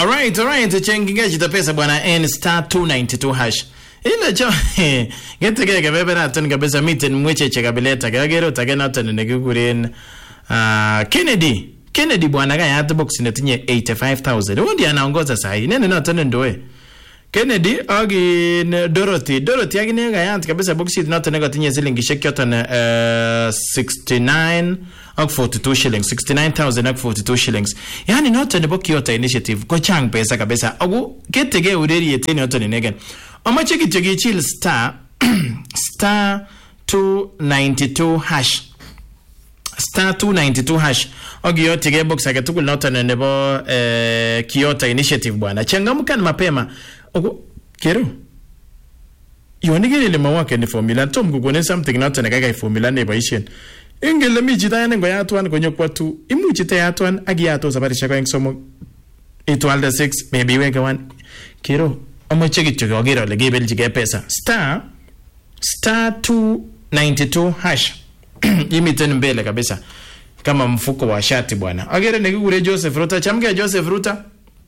All right, chenginga chita pesa bwana N *292 hash. Ile cho getege bebe na ton kabisa miten mwecheche kabileta kagero tagena ton nekiguren Kennedy bwana kaya hata box inatinye 85,000. Huyo ndiye anaongoza sasa hii. Nene ton ndoe. Kennedy agi Dorothy agine kaya hata kabisa box inatinye katinye shilingi shekyotan 69 ak 42 shillings 69,000 ak 42 shillings. Yani not ne Bokiota initiative ko chang pesa kabisa. Ogu getege ureri yeteni oton negen. Omache kityo chill star 292 hash. Star 292 hash. Ogi yote ge box aketukul noton nebo Kiota initiative bwana. Changamka mapema. Ogu kero. Yonigele le mawake ni formula tom kugone something noton kaga formula ne baishen. Ingele mi chita yana ngo yatwan konyo kwatu. Imu chita yatwan agi yato sabarisha ko engsomo. Itwalda 6 maybe weke 1. Kero. Omache kityo ogero le gebelji pesa. Star 292 hash. Imiten mbele kabisa. Kama mfuko wa shati bwana. Agere nekigure Joseph Ruta. Chamge Joseph Ruta.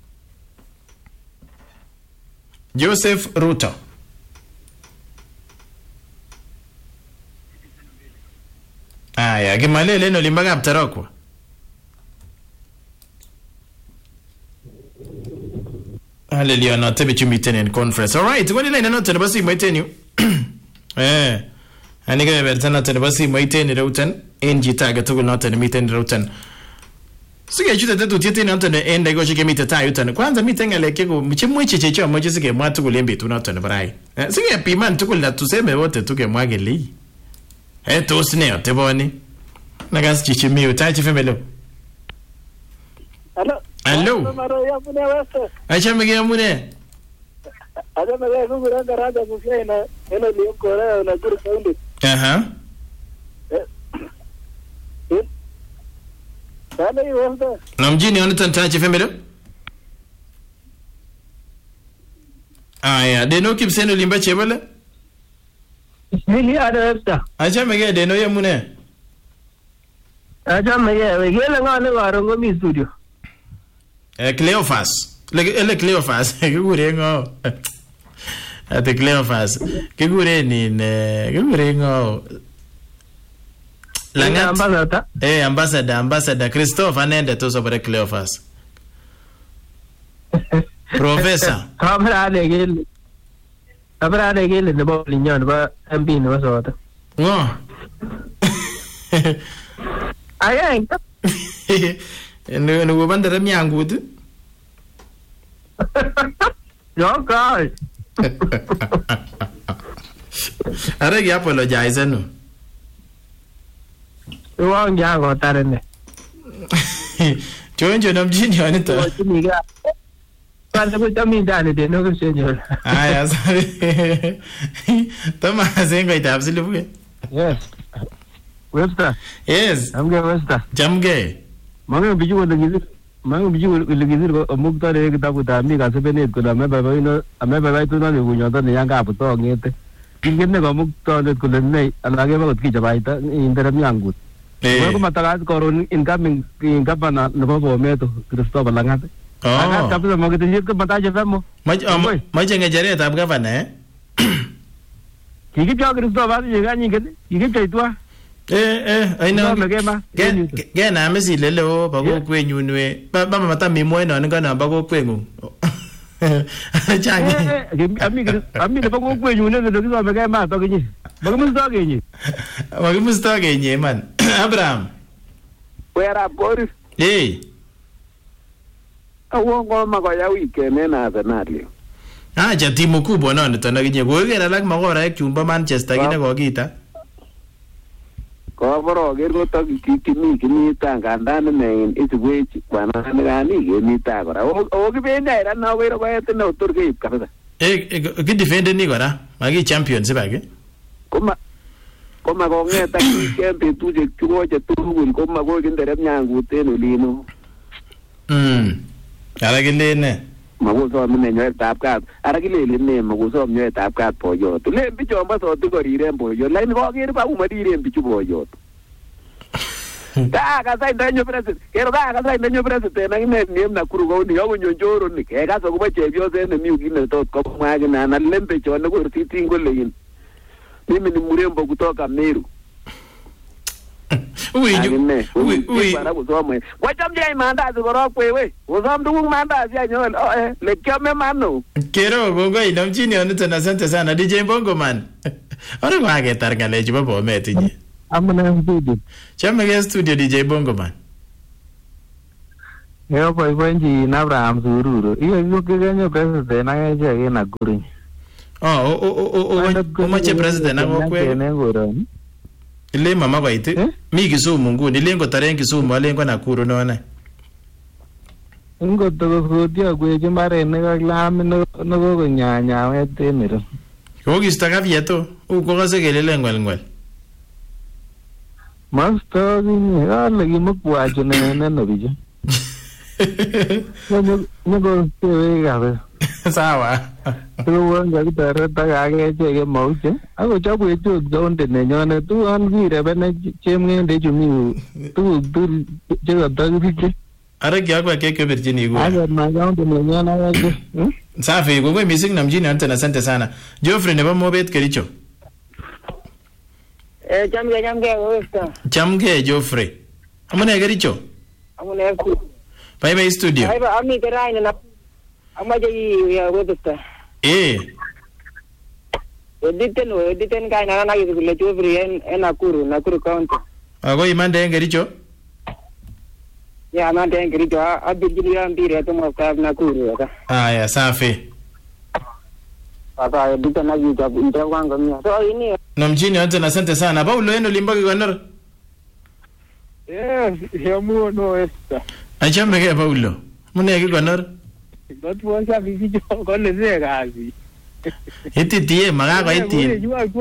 Joseph Ruta. Aya, gimalele no limbaga aptarokwa. Hallelujah, no tebe chumiten in conference. All right, when line not basi maitenu. Anige bertana tene basi maiteni routan NG tag to not and miten routan. Sige chuta tetu tete not and end go shike mita ta yutan. Kwanza mitenga leke go mchimweche checho moje sige mwatu kulembe tu not and brai. Sige piman tukula tuseme wote tuke mwageli. Tosne teboni. Nagas chichimiu tachi femelo. Hello. Acha mege amune. Ada mege ngura ngaraja kufina eno liyo kora na guru kaundi. Sana iwonda. Namjini onetan tachi femelo. Aya, deno kipseno limba chebele. Mili ada esta. Acha mege deno yamune. Acha mege wegele ngane warongo mi studio. Cleophas. Ele Cleophas. Kigure ngo. Ate Cleophas. Kigure ni kigure ngo. Langat ambassador. Ambassador Christophe anende to sobre Cleophas. Professor. Kamera gele ne bo linyon ba MP ne ba sota. Ngo. Ayeng. No bandera miangudu. Yo God. Are you apologize no? Wang jango tarene. Chonjo namjini anita. Kwanza kutami ndani de no kusenyo. Aya sorry. Tama zengo itabziluwe. Yes. Webster. Yes. Amge Webster. Jamge. Mangu biju legizir ko mukta re kitabu ta mi ka sebenet ko na me baba tu na le gunyo to ne yanga aputo ngete. Kingen ne ko mukta ne ko le nei alage ba ko ki jabaita indera mi angut. Ko mataga ko ron incoming gavana no bo meto Christopher Langat. Langat kapsa mo gete yet ko mata jeva mo. Ma jenge jare ta gavana Kiki pya Christopher yega ni gete. Kiki chaitwa. I know. Gena mesi lelo bago kwenyu nwe. Baba mata mimwe no ngana bago kwengu. Changi. Ami le bago kwenyu ne ndo kizo mega ma to kinyi. Bago musta genyi man. Abraham. Where are Boris? Awongo magoya weekend na Arsenal. Acha timu kubwa no ndo kinyi. Gogera lag magora chumba Manchester gine gogita. Koboro gergo to kimi tangandane ne iswe kwana ngani gemi tagora o kibenda era na wero kwa ete no turke kabisa ki defend ni gora magi champions bage koma ko ngeta ki kembe tuje chuoje turun koma go gendere nyangu teno lino ala gilene maguso mine nyoet tapkat ara kilele ne maguso nyoet tapkat boyot le bicho ambaso tu korire boyot lain ko ger ba umarire bichu boyot Kasai ndanyo president. Kero kasai ndanyo president akine niem Nakuru County akonyo ni kekas akobo chepyoset nemi kine tot komwa akine na lembechon nekortitin kole yin. Mimi ni mrembo kutoka Meru. Wachamjai mandazi korok wewe. Usom tuguk mandazi anyol. Lekiame mano. Kero kongoi namchini onito asante sana DJ Bongo Man. Ora kwa ketar ngalechu bo Bomet inye. Amune studio. Chamege studio DJ Bongo Man. Yo boiboinji na Abraham Sururu. Iyo kigenyo president akache ke Nakuru. Omache president akokwe. Ile mama koiti mi Kisumu nguni ile ngotaren Kisumu ale ngo Nakuru none. Ngo tokotia kweji mare nekaklam nekokonyanya weteniro. Kokisto kavyeto ukokase kelele ngwel. Masto kini ale kimukwacho neno bicho. Ngo sewe gabe. Sawa. Tuwanga kitareta kakeche ke mauche. Ako chakwe chuk zonde nenyone tuwan kirebene chemngende chumi tuguk chekatokisiche. Ara kiakwa keke Virginia iguwa. Aga majonde nenyone akache. Safi, kukwe mising namjini ante na sante sana. Geoffrey nebo Mobet Kericho. Chamge westa. Chamge Geoffrey. Amune Kericho? Amune ku. Bye studio. Bye ami teraine na amaje westa. Editen kai na kule Geoffrey en Nakuru County. Ako imande en Kericho? Ya amande en Kericho abirjili ambire tomo ka Nakuru aka. Ya safi. Papa editen na yuta ndio wangu mimi. So ini namjini ante na sante sana. Paulo eno limbaki konor. Yamu no westa. Achame ke Paulo. Mune ki konor. Notwasha bibicho kole zekazi. Ititie magako itin.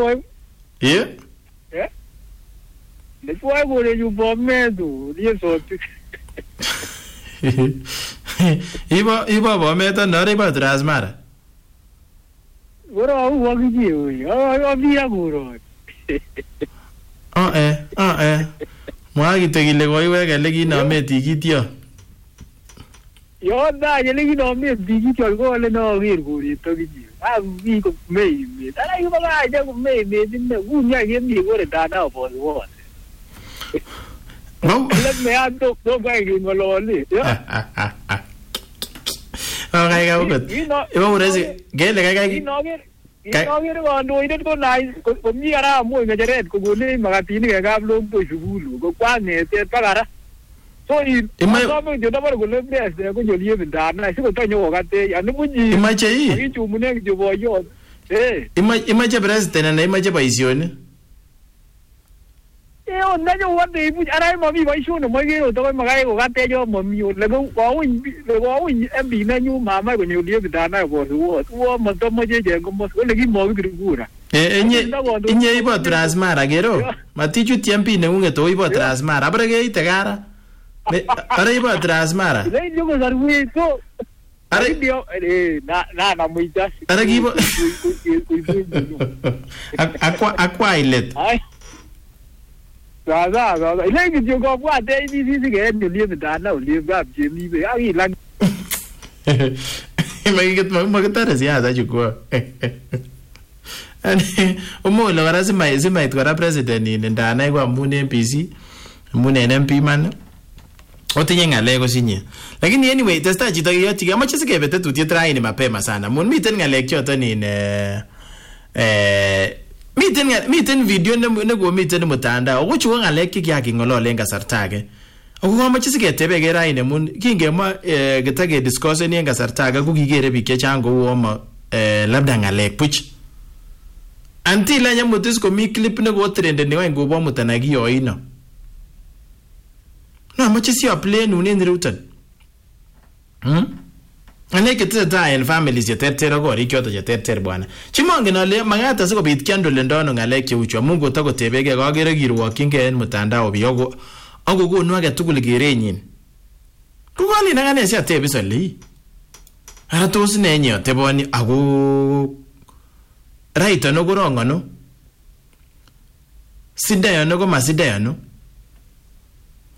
Después por el Bometo, diesote. Iba Bometo no iba Transmara. Ora u wagiji, avia guro. Mwagi tegile koiweke lekinome tikityo. Yo da lekinome tikityo kole no ger kurito kiji. Abi ko mei. Dala yuba ga ja ko mei dinne unya yemi gore dana bo wo. No. Let me add to guy ngololi. Okay, ga ugot. Iba urezi gele ga. Inoger kondo ide ko nai ko mi ara mo ngejeret ko gole magatini ga gablo to shugulu ko kwangete pagara. So imay yo dabaro gole bes ko joliye bindana siko tanyo gate anu buji. Imache yi. Akichumune kijobo yo. Imache president na imache paisioni. Najo wande ibu ara mami paisioni mo ge to ko magai ko gate yo mami le ko MB na nyu mama ko joliye bindana ko wo mo to mo je ko mo le gi mo gura. Inye ibo Transmara gero. Matichu tiempi ne unge to ibo Transmara. Abre ge itegara. Ara ibo Transmara. Le yo ko sarwi to. Ara dio na muita. Ara gibo. Aqua ilet. Gaza. Ile gi jo ko bua te IBC ge ni le dana o le ga jemi be. Ai lan. Imagit magtare siasa chukua. Ani umola wara sima itwara president ni ndana kwa mune MPC mune MP man otinye ngale ko sinye lakini anyway testa chito yoti kama chese kebete tutie try ni mapema sana mun miten ngale choto ni miten video ne go miten mutandao ko chuo ngale kiki ngolole ngasartage ako kama chese ketebe gera ine mun kingema getage discuss ni ngasartage ku kigere bike chango wo labda ngale puch until anya mutis ko mi clip ne go trend ne wa ngo bo mutanagi yo ino no machi si play nu ne rutan ane ketata en families ye tetero go ri kyoto ye teter bwana chimonge no le magata siko bit kyandole ndono ngale kyuchwa mungu to kotebege go gere girwokin ke en mutandao biyogo ago go nu age tugul gerenyin kugoni na ngane si atebiso li ara tos ne nyo teboni ago right no go wrong no sidaya no go masidaya no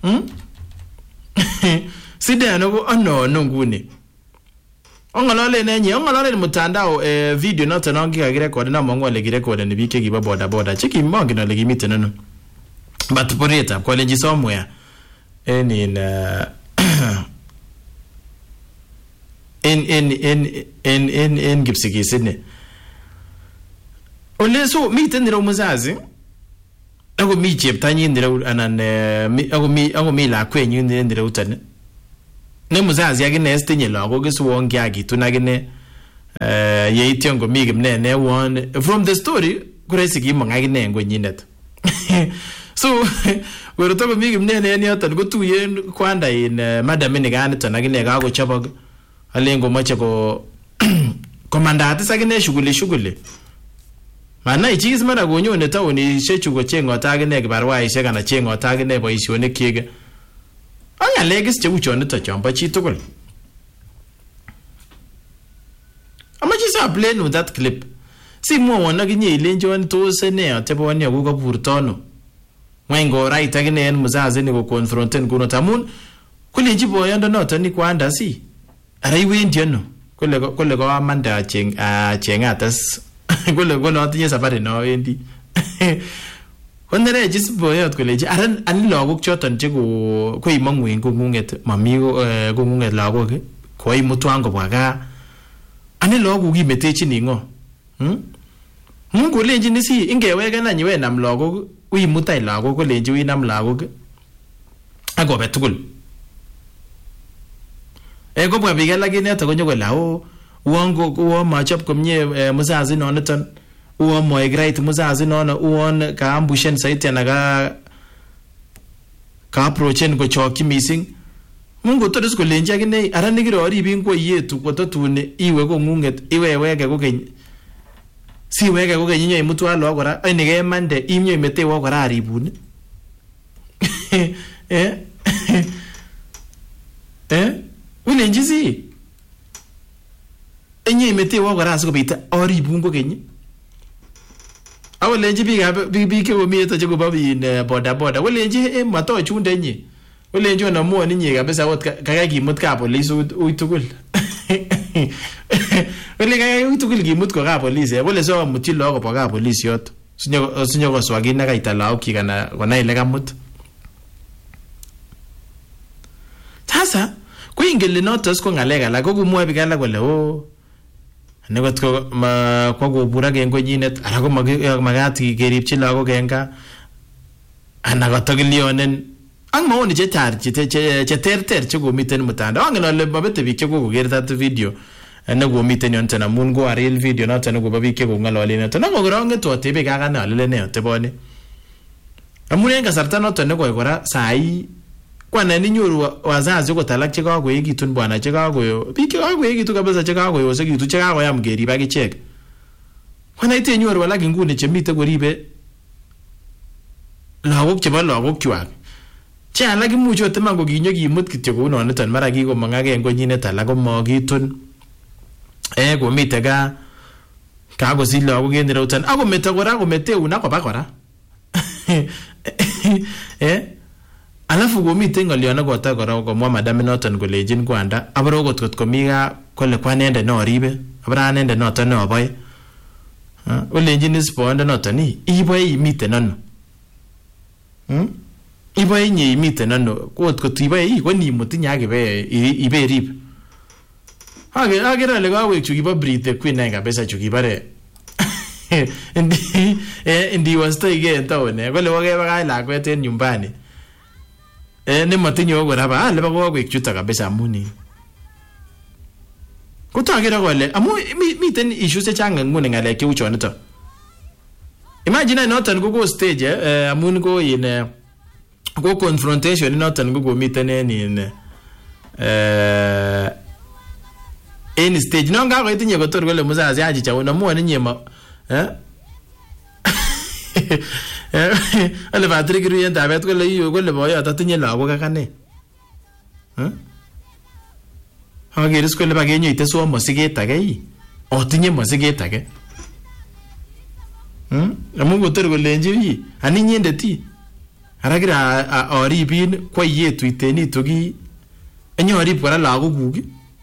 Sidano ko ano nguni. Ongolole nenye, ongolole mutandao video noto nongi kagirecord na mongo le girecord ni bike giba boda. Cheki mongi no le gimite nono. But poreta kwa lenji somewhere. In Gipsigi Sydney. Ole so mite ndiro muzazi. Ako mi cheptanyi ndiro anan ako mi la kwenyu ndiro utane. Ne muzazi yagine estinye lago gesuwongi agi tunagine yeitiongo mi gimne ne won from the story kuresi gimanga gine ngwenyinet. So we're talking big mnene ni atan go tuye kwanda in madam ni gani tanagine ga go chabag alengo mache ko komandati sagine shughuli mana ichis mara go nyone tawoni shechu go chengo tagine gbarwa ishe kana chengo tagine boisione kiege anya legis che uchone to chomba chi tugul amachi sa play no that clip si mo wona ginye ilenjo to sene atebo ni go purtono Wengo right agine en muzazi ni go confronten kuno tamun kule jibo yanda nota ni kwanda si arai wendi no kule go amanda chengatas kule atinye safari no wendi Kondere jisbo yot kule ji aran ani lagok choton che go imangwen gungunget mamigo gungunget lagok ko imutwango bwaga ani lagok gimetechi ningo Mungu lenji nisi ingewega na nyiwe nam lagok wi mutai lagok ko lenji wi nam lagok ago betugul go bwa bigala gine to gonyo lao uongo uo machop komnye muzazi no neton uo mo great muzazi no uon ka ambushen saiti na ka approachen go choki missing Mungu to disko lenji gine arani giro ri bingo yetu ko to tune iwe go ngunget iwe wege go ken si wege go kenyo imutu alo agora ainige mande imyo imete wo agora aribune Wile njizi enye imete wo agora asko bita aribun go kenyo awole nji bi ke o mieto je go babi ne boda wile nji mato chunde nyi wile nji na mo ni nyi kabisa wot kaka kimut ka police uitugul Wale kaya uitugul gimut ko ka police wale so mutilo ko pa ka police yot sinyo ko swagi na ka italao ki kana kona ile kamut Tasa ko ingele notos ko ngalega la ko kumwe bigala ko le negot ko ma ko go burage ngonyine ara ko magati geripchi lago genga anagotogilionen ang maoni je tar che terter che go miten mutanda ang le babete bi che go gerta video na go miten yon tana mun go real video na tana go babi ke go ngalole na tana go ronge to tebe ga kana le ne te bone amune nga sarta no tana go gora sai kwana ni nyuru wazazi go talak che ga go yigitun bwana che ga go bi ke ga go yigitu kabisa che ga go yo se gitu che ga go yam geri ba ke check kwana ite nyuru wala ngune che mite go ribe la go che ba la go kwa Cha lagi mucho tema go ginyo gimut kityo ko no netan mara gi go mangage ngo nyine tala go mogitun go mitega ka go silo go gendera utan ago metagora go mete una ko bakora alafu go mitenga liona go ta go mo madam notan go lejin kwanda abro go tot ko miga ko le kwanende no ribe abra nende no tan no boy o lejin sponda no tani iboy mite non Iba yenye imite nano ko tiba yi ko ni mutinya gebe ibe rip agera le gawe chukiba brite kwina kabisa chukibare ndi wasta ige ntone ko le wage baga la kwete nyumbani ne matinyo go raba le bago go chuta kabisa muni ko tagera go le amu miten issue se changa ngune ngale ke uchone to imagine not an go stage amun go in go confrontation not an go miten in any stage no nga go itinye go tor go le muzazi aji chawo na mo ni nyema ale Patrick Ruyen ta bet go le yo go le boyo atatinye lago kakane ha geris ko le bagenyo ite so mo sigeta ge otinye mo sigeta ge amungo tor go lenje yi ani nyende ti Aragira oribin kwa yetu iteni togi enyo orib kora lagokuk.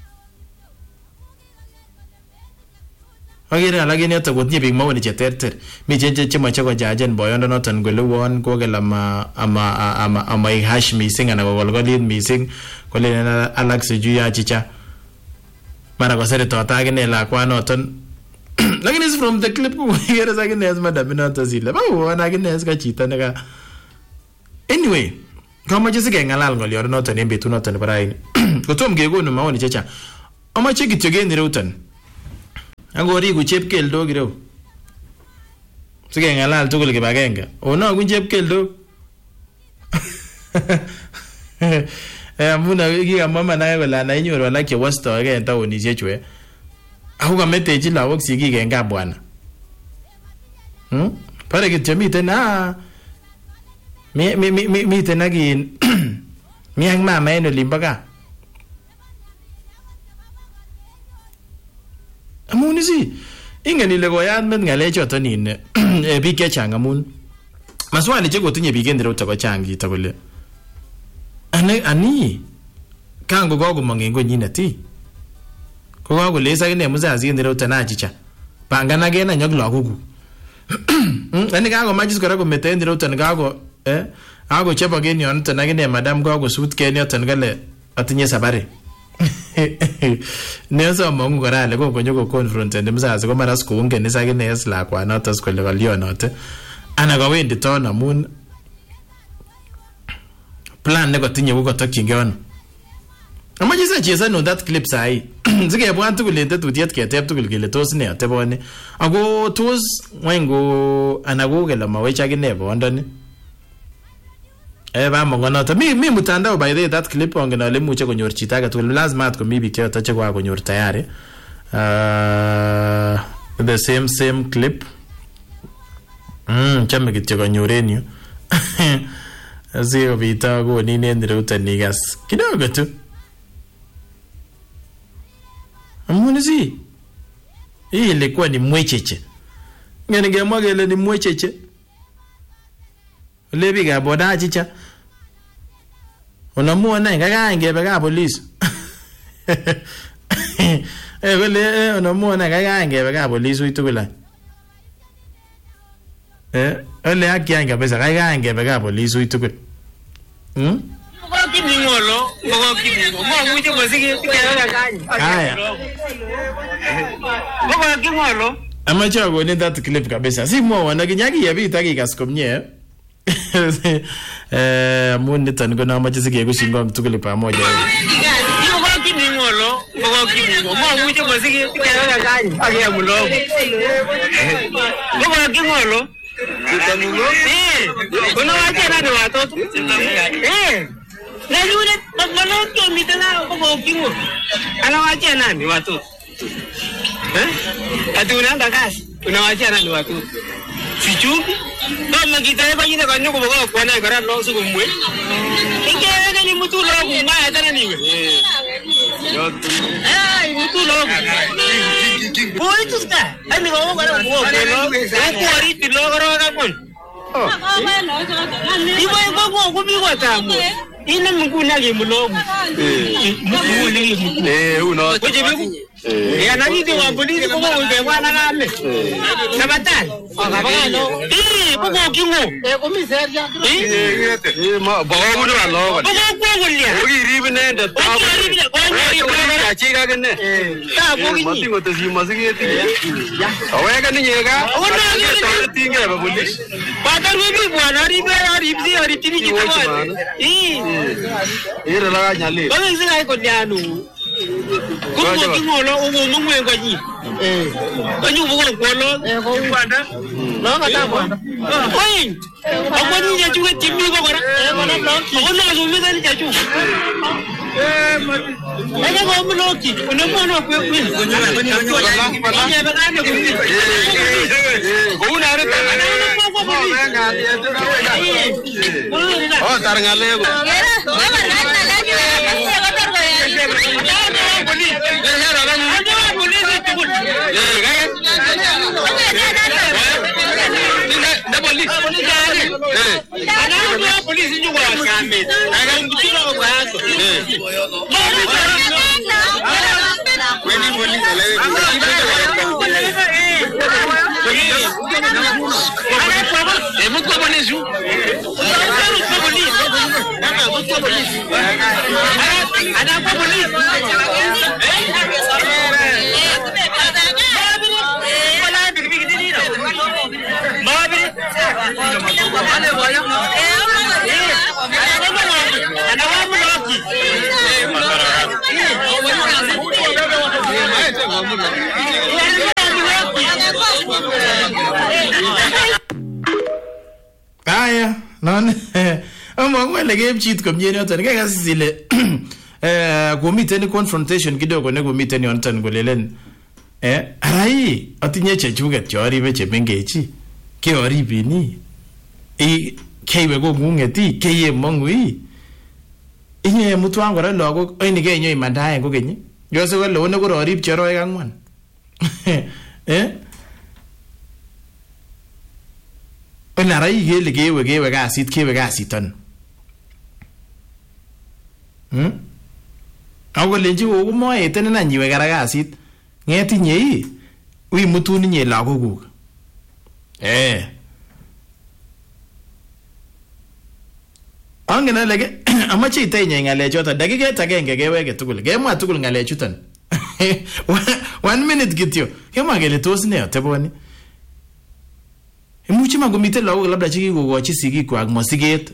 Agere alak en yoto kotinye biik mawoni cheterter. Mi chemache kojajen boyondonoton kole won kokel ama hash missing anan kokolkolit missing kole alak sijui achicha. Mara koseretot akine lakwanoton. Lakini is from the clip ko igere sakine as madam inoto zile. Bawon akine as ka chito neka. Anyway, kamache sikengalal ngolyonoton en betunoton nebo raini. Kotom kekonu mawoni checha. Amache kityo kenireuton. Angori ku chepkeldo kireu. Sikengalal tugul kibagenge. Ono ku chepkeldo. Amuna kikamama naye kole anainyoru alak chewostoege en taonisiek chu. Ako kametechi lagok sigik en gaa bwana. Pare kityo miten miten akin mi ak mama en olimbo gaa. Amun si ingen ile koyat met ngalechoton in biik chechang amun maswali chekotinye biik en ireuto kochang chito kole ani kango kokomong en konyinet ko kakole akine muzazi en ireuto nachicha panganagen anyok lagokuk. Ani kakomachis kora komete en ireuto ako choboken yonoton akine madam kakosutken yoton kale atinye sabari. Nesa mongu kora ale konyo ko confronted mzazi ko mara skoungen isakine es lakwanoto skole kalyonote ana kawendi ton amun plan nekotinye ko kotokyinge ono. Amache sachesan on that clip sai. Sikebwan tugul en tetutiet keteb tugul kele tos ne atebone ako tos ngwengo ana ko kele mawech akine bondoni. Ba mongonoto mi mutandao by the way that clip ongen ale muche konyor chito age tugul lazima at komi biik choto che kwa konyor tayari the same clip chame kityo konyor en yu asio vita go ni ne ndreuta nigas kidogo tu amunisi hii ilikuwa ni mwecheche ngene ngemwa kele ni mwecheche lebi ga boda chicha unamuona ngaga ngebe ga police vele unamuona ngaga ngebe ga police uitugula ole akianga pesa ngaga ngebe ga police uitugula Kimingolo, mo mucho mosiki tikera kanyi. Haya. Baba kimolo. Amacha gone that clip kabisa. Si mo wana kinyaki yabi takikas komnye. Amun niton ko namache sikekushingong tugul pamoja. Baba kimingolo, mo mucho mosiki tikera kanyi. Akia mulogo. Baba kimolo. Unawacha nani watoto? Na yule mwanamke mitana kwa ukingo. Anawacha nani watoto? Ati unaenda kazi, unawacha nani watoto? Sichuki? Kama kitaifa jina kwa nyoko kwa kuona ikara losu kumwe. Ingeweka ni mtu logo mbaya tena niwe. Yote. Mtu logo. Boy tuska. Ani kwa kwa logo. Kwa riti logo roga kon. Ibo kwa kupigwa tamu. Ina mkuna kimulogo. Uno. Kujibiku. Anajiti wa polisi kwa undebwa na ngame. Sabatani. Akabano. Buko kingo. Komisaria. Ma bawo mudo alo. Buko kulia. Ugiribi nende. Ugiribi. Kwa chika kene. Ta buki. Matingo tezima sigeti. Aweka ni nyega. Ona tinge ba polisi. Pata bibi bwana ribe ribzi aritini kitwa. Ira la nyale. Bale zile ko nyanu. Kuko kingolo ugo mwengo ji. Kanyu bugo kolo. Ko bwana. No kata bwana. Oi. Akwani ya chuke timbi ko kora. Bwana bloki. Ona zumeza ni chachu. Mati. Ene ko bloki. Una mwana kwe kwe. Anya bagane kuni. Una are tangana. Oh tarngale ko. Polisi Ana kwa polisi. Aya, non. Amongwele game cheat komye yoton kakas ile komiten confrontation kidogo ne komiten yoton golelen arai atinye chechuget choribe chemengechi ke oribini keiwe kongungeti keye mongui inye mutwan kora lagok oini ke nyo imandaen kokeny yose kole one kororib choroik angwan ona rai gele kewe kasit ton ako lenji ko moeten na nyiwe kara kasit ngetinye ii ui mutun inye lagokuk angen ale amache itenye ngalechoto dakiket agenge keweke tugul kemwa tugul ngalechuton 1 minute kityo kemwa kele tos ne ateboni imuchi magomite lagok labda chikikogochi sigikwak mosiget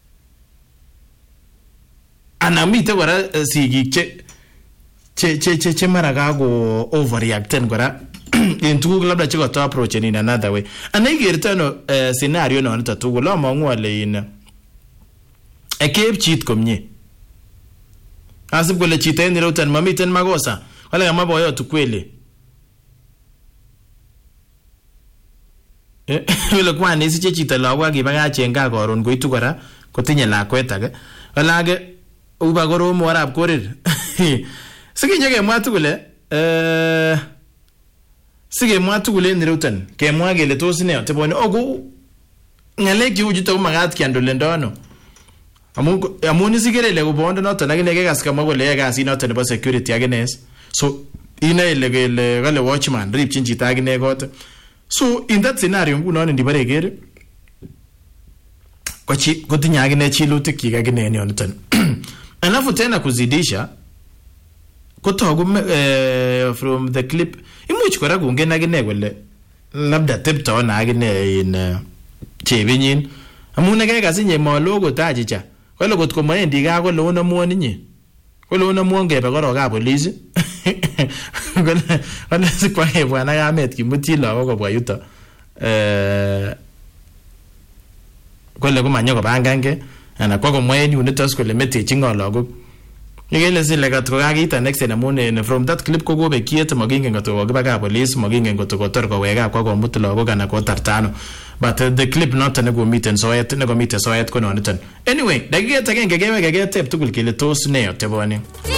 ana mite kora sigik che mara kago overreacten kora in tuguk labda chikoto approach in another way ana igerto no scenario no nito tugul amangu ale in ekep cheat komye asib kole chito en roten mamiten makosa wala kama boyo tukweli wala kwani siche chito lagwa kibagachen ka koron koitu kora kotinye lakwet age wala age uba gorom warab korir sikinye kemwa tugule sikemwa tugule en roten kemwa kele tos ne ateboni ogo ngalek yu jito magat kiandolendono amun isigerele ko bondo noton akine kekas kama kole kasi noton nebo security agines so ina ile kele kale watchman ripchin chito agine kot so in that scenario ngunon ndibare ger kotinya agine chilutik chik agine niton alafu tena kuzidisha kotogu from the clip imuch kora kungen agine kole labda tepto na agine in chebenyin amun kekas inye malogo tajicha kole kot komaendi ga kole ono muon inye kole ono muon gebe koroga police kole sikwa bwana yamet kimuti lagok kobwa yuto kole komanyo kobangange ana kwa komwaen unitos kole metechi ngolagok Ngele zile katokakita next amun from that clip ko gobe kiet magingen goto gibaga police magingen goto kotor ko wega kwa komut lagok ana ko tartano but the clip not ne go meet so yet ne go meet so yet ko noniton anyway dagiget agenge gewege getep tugul kile tos ne oteboni